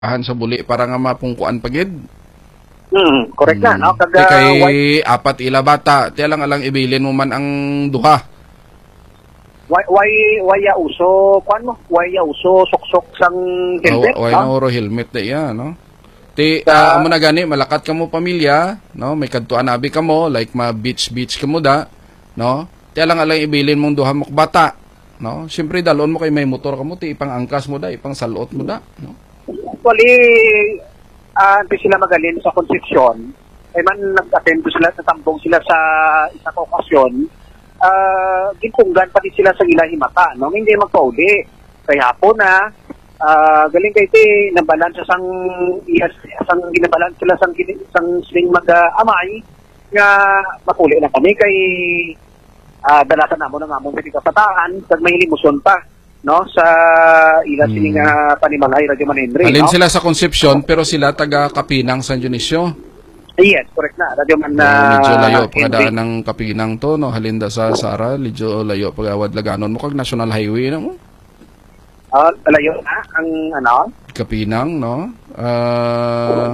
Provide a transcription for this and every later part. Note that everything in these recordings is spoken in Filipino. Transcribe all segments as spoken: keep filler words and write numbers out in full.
ahan sa buli para nga mapungkuan pagid. Hmm, correct na, Hmm. no? Ti Kaga, kay why, apat ila bata, ti alang alang ibilin mo man ang duha. why, why, why ya uso, kwan mo? Why ya uso suksok sang helmet, Aw- Away no? na oro helmet na iya, no? Ti Sa- ah, amo na gani malakat ka mo pamilya, no? May kadtuan abi ka mo like ma beach beach ka mo da, no? Ti alang alang ibilin mong duha mo ka bata, no? Syempre dalon mo kay may motor ka mo ti ipang angkas mo da, ipang salot mo da, no? Actually, ah, hindi sila magaling sa konsepsyon. Eh man, nag-attend sila, natambong sila sa isang okasyon. Ah, gintunggan pati sila sa ilang himata, no? Hindi magpauli. Kaya po na, ah, galing kayo ti, nabalan sa sang, yes, sang ginabalan sila sang, sang siling mag-amay, nga mapuli na kami kay ah, dalatan na mo na nga mong pwede kapataan, kag may limuson pa, no? Sa ila Hmm. sining uh, panimalay, Radyo Man Henry, Halin no? sila sa Concepcion pero sila taga Kapinang San Dionisio. Yes, correct na. Radyo Man na Uh, medyo layo Henry. pagdaan ng Kapinang to, no? Halinda sa Sara, medyo layo pagawad laganon mo kag National Highway na mo. Ah, layo na ang ano? Kapinang, no? Ah,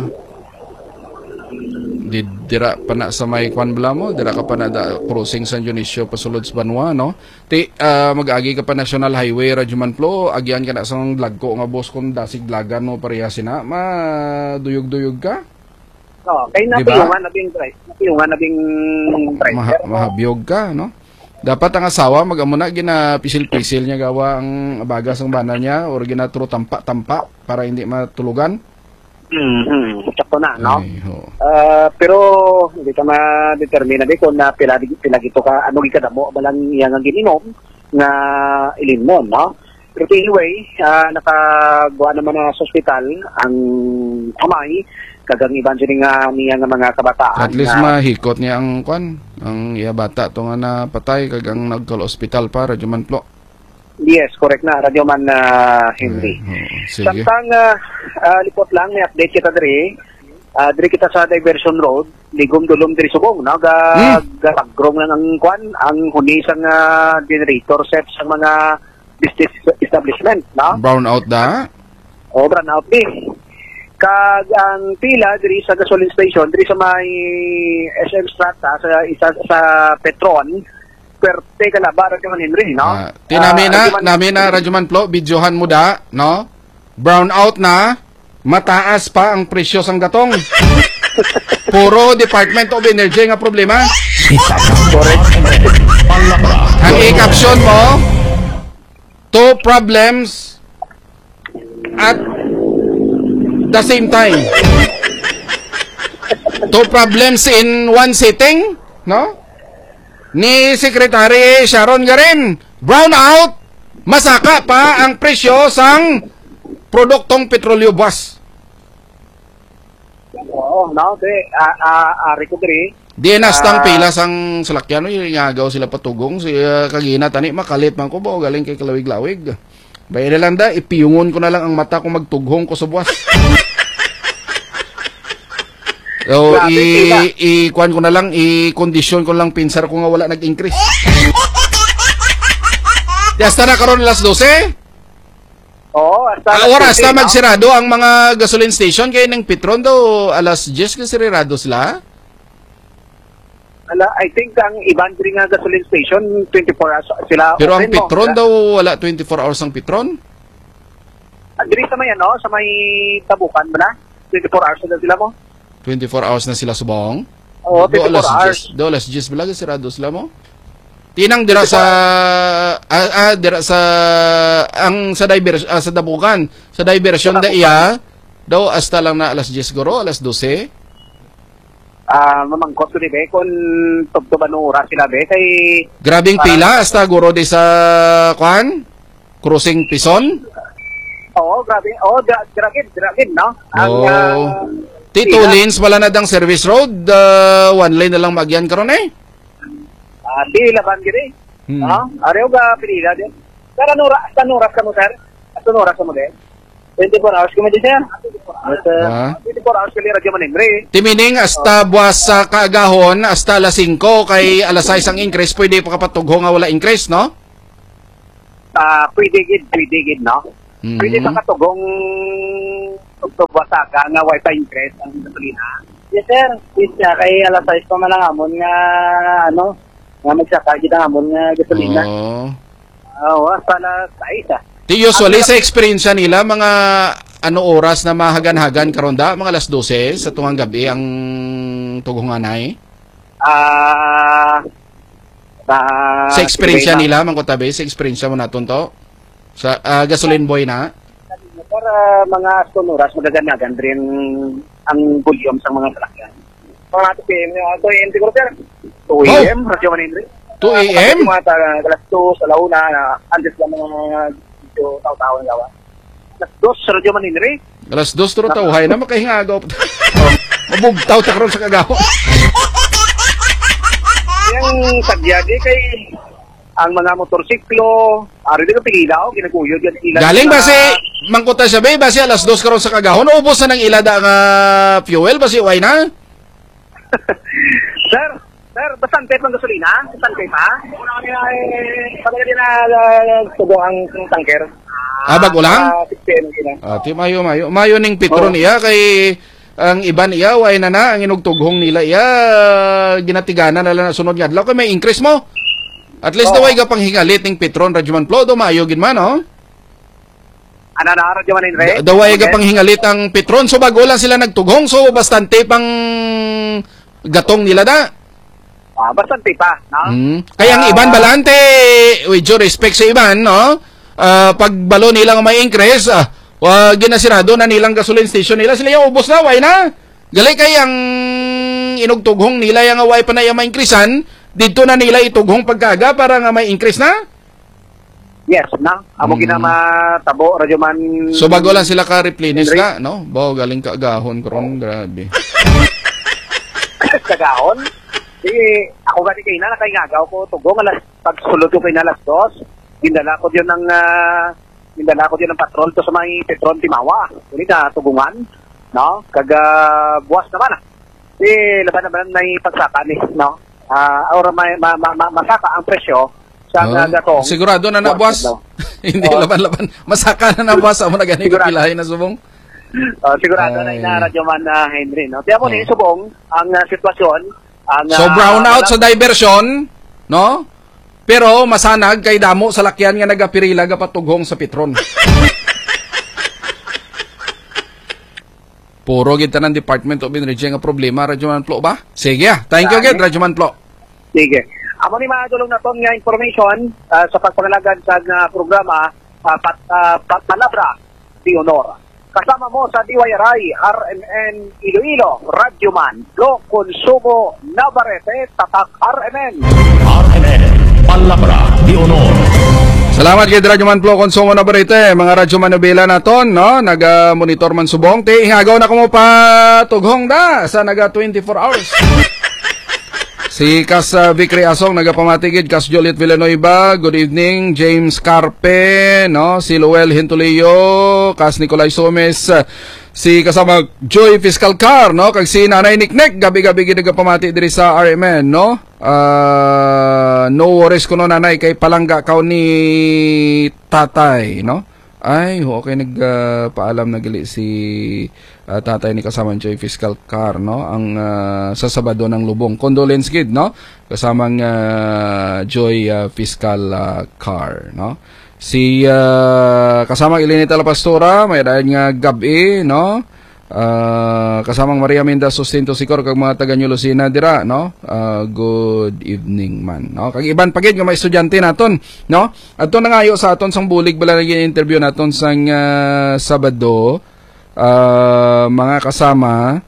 di dira pa na sa may kwan bala mo, dira ka pa na da, crossing San Dionisio pasulod sa Banwa, no? Ti ah, mag-agi ka pa National Highway Radyo Man Plo, agian ka na sa vlog ko nga boss kung dasig lagan mo pareha sina, maduyog-duyog ka. Oh, kay Diba? napiyungan na bing drive. Napiyungan na bing driver. Maha, mahabiyog ka, no? Dapat ang asawa mag-amo na gina pisil-pisil niya gawa ang bagas ng bana niya or ginaturo tampa-tampa para hindi matulugan. Mhm. Sakto na, no? Ay, ho. Ah, pero hindi ka ma-determine di kung na pila pila gito ka ano gikadamo balang iyang ang gininom nga ilimnon, no? Pero anyway, uh, nakagawa naman na sa ospital ang amay kagang iban siya nga niya nga mga kabataan. At least na, mahikot niya ang kwan, ang iya bata to nga napatay kag ang nagkal ospital pa Radyo Man Plo. yes, correct na. Radyo Man na Henry. Ay, ho. Sige. Samtang uh, uh, lipot lang, may update kita diri. Uh, diri kita sa Diversion Road, ligom dulom diri subong, no? Ga, Hmm. ga pagrong lang ang kwan, ang huni sang uh, generator set sa mga business establishment, no? Brown out da. O brand out ni. Kag ang pila diri sa gasoline station, diri sa may S M Strata sa isa sa Petron, Perte Calaba, Radyo Man Henry, no? Ah, tinami Ah, na, Radyo Man- nami na Radyo Man Plo, videohan mo da, no? Brown out na, mataas pa ang presyo sang gatong. Puro Department of Energy nga problema. Ang i-caption mo, two problems at the same time. Two problems in one sitting, no? Ni Secretary Sharon Garin, brown out, masaka pa ang presyo sang produktong petrolyo bus. Oo, no? De, ah, ah, ari ko diri. Di nastang Ah. pila sang salakyan, ingagaw sila patugong, si uh, kagina tani, makalit man ko ba, o galing kay kalawig-lawig. Bayan na lang da, ipiyungon ko na lang ang mata kung magtughong ko sa buwas. So, Grabe, tila. i, i, kuhan ko na lang, i-condition ko lang pinsar ko nga wala nag-increase. Di hasta na karon alas dose? Oo, hasta Ah, oras na no? magsirado ang mga gasoline station kaya ng Petron daw alas diyes kasi sirado sila. Ala, I think ang iban diri nga gasoline station twenty-four hours sila. Pero ang open, no? Petron Sila- daw wala twenty-four hours ang Petron. Ah, diri sa may ano, sa may tabukan ba na? twenty-four hours na sila mo? twenty-four hours na sila subong. Oo, Do twenty-four alas hours. diyes, do alas diyes balaga sirado sila mo. Tinang dira sa ah, ah, dira sa ang sa diver ah, sa dabukan, sa diversion da iya daw hasta lang na alas diyes guro, alas dose. Ah, mamangkot ko ni be kung tugtuban ng oras sila be kay Grabing pila hasta guro di sa kwan crossing Pison. oo, grabe. Oo, gra- grabe, grabe, no? Ang Oh. ah, Ti two lanes wala na dang service road, uh, one lane na lang magyan karon eh. ah, di laban giri. Hmm. No? Areo ga pinila din. Pero anong oras, anong oras ka mo, sir? Anong oras ka mo din? twenty-four hours ka mo din, sir? At, Ah. uh, twenty-four hours ka li Radyo Man Henry. Timining hasta buwas sa kaagahon hasta alas singko kay alas sais ang increase pwede pa kapatugho nga wala increase no? Ah, pwede gid, pwede gid, no? Mhm. Pwede sa katugong Ug wasaka nga wifi increase ang gasolina. Yes, sir. Yes, sir. Kay alas sais pa man lang amon nga, ano, nga magsaka kita amon nga gasolina. Oh. Oo, uh, alas sais ah. Di usually sa experience nila mga ano oras na mahagan-hagan karonda mga alas dose sa tungang gabi ang tugunganay. Ah uh, Sa experience nila man ko tabi sa experience mo naton to sa uh, gasoline boy na. Para mga sonoras magaganagan rin ang volume sa mga sasakyan. Mga two p m, two a m siguro sir. two a m, oh. Radyo Manindri. two a m? Mga alas dos, alauna, antes lang mga video tao-tao ng gawa. Alas dos, Radyo Manindri. Alas dos, turo tauhay na makahingagaw. Mabugtaw ta karon sa kagawa. Yung sagyagi kay ang mga motorsiklo, ari din pigilaw, ginaguyod yan ila. Galing ba si mangkuta siya ba basi alas dos karon sa kagahon ubos na ng ilada nga fuel basi way na? Sir, sir, bastante pang gasolina, bastante pa. Una kami ay pagka din na tubong ang tanker. Ah, bago lang? Uh, sixteen kina. Ah, ti mayo mayo. Mayo ning petron Oh. iya kay ang iban iya way na na ang inugtughong nila iya ginatigana na lang sunod nga adlaw kay may increase mo. At least Oh. daway ga pang hingalit ning petron Radyoman Plo do maayo gid man oh. Ana na Radyo Manindri. Da- Daway ga pang hingalit ang petron so bago lang sila nagtughong so bastante pang gatong nila da. Ah, bastante pa, no? Hmm. Kaya ang Ah, iban balante with due respect sa iban no. Ah, pag balo nila nga may increase ah, wa ginasirado na nilang gasoline station nila sila yung ubos na way na. Gali kay ang inugtughong nila yung way pa na yung ma-increasean dito na nila itughong pagkaga para nga may increase na. Yes, na. Amo Mm. ginama tabo Radyo Man. So bago lang sila ka-replenish ka, no? Bao galing ka agahon karon, grabe. Kagaon. Di ako gani kay na nakaingagaw ko tugong alas pagsulod ko kay na alas dos. Gindala ko diyon ng uh, gindala ko diyon ng patrol to sa may Petron Timawa. Kuni na tugungan, no? Kaga buwas naman ah. Di laban naman na pagsaka ni, no? Ah, uh, or may ma, ma, ma, masaka ang presyo sa Oh, uh, gatong. sigurado na na, boss. Hindi Oh. laban-laban. Masaka na na, boss. Amo na gani ko Sigurado. pilahin na subong. Uh, sigurado na Ay. ina Radyo Man uh, Henry, no? Di mo Oh. ni subong ang uh, sitwasyon ang So uh, brown out wala- sa diversion, no? Pero masanag kay damo sa lakyan nga nagapirila ga patughong sa Petron. Puro gid tanan Department of Energy nga problema Radyoman Plo ba? Sige ah. Thank you Dami. again Radyoman Plo. Sige. Amo ni madulong na ton nga information uh, sa pagpangalagad sa uh, programa uh, pat, uh, pat, Palabra di Honor. Kasama mo sa D Y R I, R M N Iloilo, Radyoman, Plo, Consumo, Navarrete, Tatak R M N. R M N, Palabra de Honor. Salamat kay Radyoman Plo Konsumo na barite, mga Radyoman Nobela naton, no? Naga-monitor man subong. Ti ihagaw na ko mo pa tughong da sa naga twenty-four hours. Si Kas uh, Vic Reasong nagapamatigid, Kas Joliet Villanueva, good evening, James Carpe, no? Si Luel Hintulio, Kas Nicolay Somes, uh, si kasama Joy Fiscal Car, no? Kag si Nanay Niknek, gabi-gabi gid nagapamati diri sa R M N, no? Uh, no worries ko no nanay kay palangga kaw ni tatay, no? Ay, okay nagpaalam na gali si uh, tatay ni kasama Joy Fiscal Car, no? Ang uh, sa Sabado ng Lubong. Condolence gid, no? Kasamang uh, Joy uh, Fiscal uh, Car, no? Si uh, kasamang Elenita La Pastora, may dayon nga gabi, no? Uh, kasamang Maria Minda Sustento Sikor kag mga taga New Lucena dira, no? Uh, good evening man, no? Kag iban pagid nga mga estudyante naton, no? Adto na ngayo sa aton sang bulig bala naging interview naton sang uh, Sabado, uh, mga kasama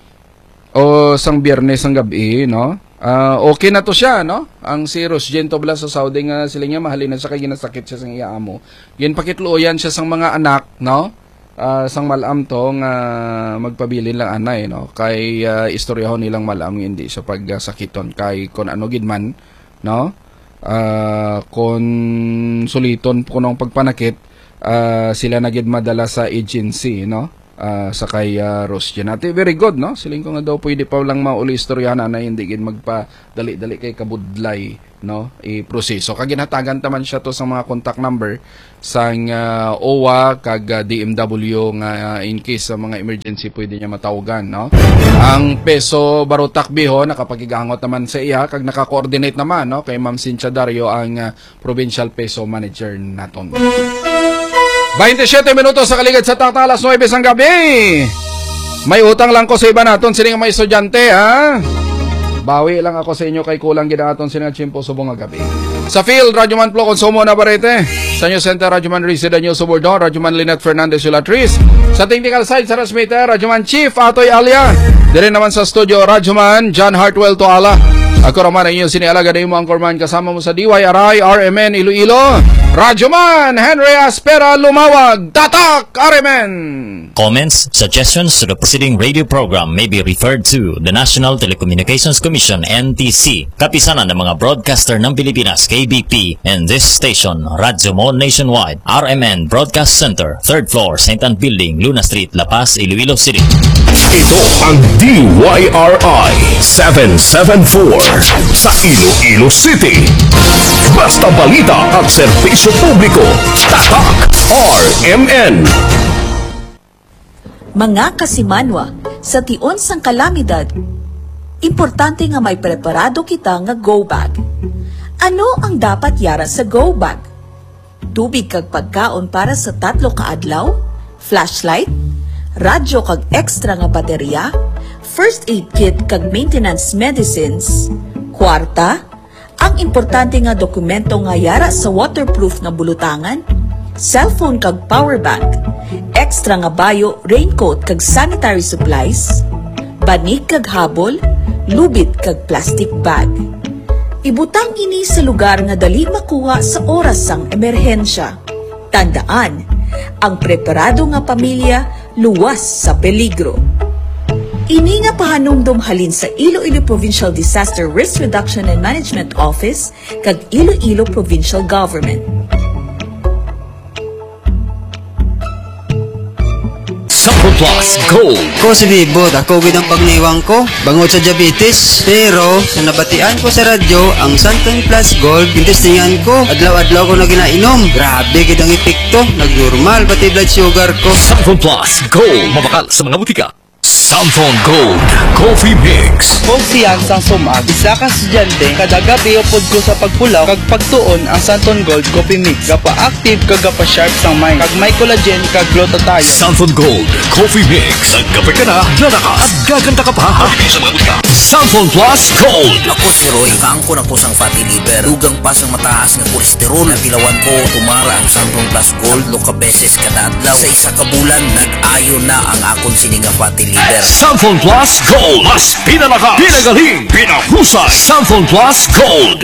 o sang Biyernes ang gabi, no? Uh, okay na to siya, no? Ang si Rosgento bala sa Saudi nga sila nga mahalin na sa kay ginasakit siya sang iya amo. Gin pakitluoyan siya sang mga anak, no? Uh, sang malam to nga magpabilin lang anay, no? Kay uh, istoryahon nilang malam hindi siya pagsakiton kay kon ano gid man, no? Uh, kon suliton po nung pagpanakit, uh, sila na gid madala sa agency, no? Uh, sa kay uh, Rosgen. Ate, very good, no? Siling ko nga daw pwede pa lang mauli istoryahan na hindi gid magpa dali-dali kay kabudlay no i-proseso. Kag ginhatagan taman siya to sa mga contact number sang uh, O W A kag uh, D M W nga uh, in case sa mga emergency pwede niya matawagan, no. Ang Peso Barutak Biho nakapagigangot naman sa iya kag naka-coordinate naman, no, kay Ma'am Cynthia Dario ang uh, Provincial Peso Manager naton. twenty-seven minutos sa kaligid sa takta alas nine sang gabi. May utang lang ko sa iba naton sining mga estudyante, ha. Bawi lang ako sa inyo kay kulang ginaton sina Chimpo subong nga gabi. Sa field, Radyoman Plo Consumo Navarrete. Sa News Center, Radyoman Risa Daniel Subordon, Radyoman Lynette Fernandez Ulatriz. Sa technical side, sa transmitter, Radyoman Chief Atoy Alia. Dire naman sa studio, Radyoman John Hartwell Toala. Ako raman ang inyong sinialaga na mo ang korman kasama mo sa D Y R I R M N Iloilo. Radyoman Henry Aspera Lumawag. Tatak R M N. Comments, suggestions to the preceding radio program may be referred to the National Telecommunications Commission N T C, kapisanan ng mga broadcaster ng Pilipinas K B P, and this station, Radyo Mo Nationwide, R M N Broadcast Center, third floor, Saint Anne Building, Luna Street, La Paz, Iloilo City. Ito ang D Y R I seven seven four sa Iloilo City. Basta balita at serbisyo publiko. Tatak R M N. Mga kasimanwa, sa tion sang kalamidad, importante nga may preparado kita nga go bag. Ano ang dapat yara sa go bag? Tubig kag pagkaon para sa tatlo ka adlaw, flashlight, radyo kag extra nga baterya, first aid kit kag maintenance medicines, kwarta, ang importante nga dokumento nga yara sa waterproof nga bulutangan, cellphone kag power bank, extra nga bayo, raincoat kag sanitary supplies, banig kag habol, lubid kag plastic bag. Ibutang ini sa lugar nga dali makuha sa oras sang emerhensya. Tandaan, ang preparado nga pamilya luwas sa peligro. Ini nga pahanumdum halin sa Iloilo Provincial Disaster Risk Reduction and Management Office kag Iloilo Provincial Government. Sample Plus Gold. Ko si Bibot, ako gid ang pagniwang ko bangod sa diabetes. Pero sa nabatian ko sa radyo ang Santon Plus Gold, intestingan ko adlaw-adlaw ko na ginainom. Grabe gid ang epekto, nagnormal pati blood sugar ko. Sample Plus Gold. Mabakal sa mga butika. Sample Gold Coffee Mix. Kung siyang sang sumag, isa ka estudyante, kada gabi upod ko sa pagpulaw, kag pagtuon ang Santon Gold Coffee Mix. Gapa-active kag gapa-sharp sang mind, kag may collagen kag glutathione. Sample Gold Coffee Mix. Nagkape ka na, nalaka at gaganda ka pa. Habis sa mga butika. Sample Plus Gold. Ako si Roy, kaangkon ako sang fatty liver. Dugang pa sang mataas nga kolesterol. Napilawan ko, tumara ang Sample Plus Gold. Loka beses kada adlaw. Sa isa ka bulan, nag-ayo na ang akon sininga fatty liver. Sample Plus Gold. Mas pinalaka, pinagaling, pinahusay. Sample Plus Gold.